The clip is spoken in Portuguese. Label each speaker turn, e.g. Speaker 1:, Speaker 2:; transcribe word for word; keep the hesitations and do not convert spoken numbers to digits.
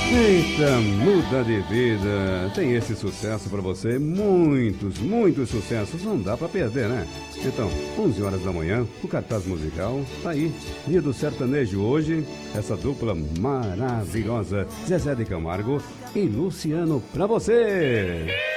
Speaker 1: Eita, muda de vida. Tem esse sucesso pra você, muitos, muitos sucessos, não dá pra perder, né? Então, onze horas da manhã, o cartaz musical tá aí. Dia do Sertanejo hoje, essa dupla maravilhosa, Zezé de Camargo e Luciano pra você.